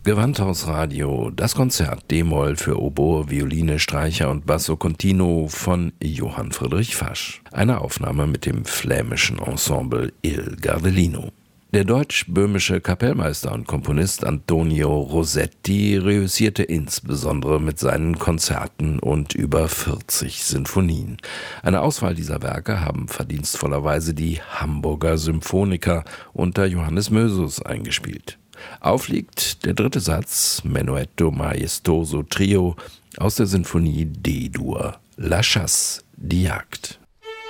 Gewandhausradio, das Konzert D-Moll für Oboe, Violine, Streicher und Basso Continuo von Johann Friedrich Fasch. Eine Aufnahme mit dem flämischen Ensemble Il Gardelino. Der deutsch-böhmische Kapellmeister und Komponist Antonio Rossetti reüssierte insbesondere mit seinen Konzerten und über 40 Sinfonien. Eine Auswahl dieser Werke haben verdienstvollerweise die Hamburger Symphoniker unter Johannes Mösus eingespielt. Aufliegt der dritte Satz, Menuetto Maestoso Trio aus der Sinfonie D-Dur, La Chasse, die Jagd.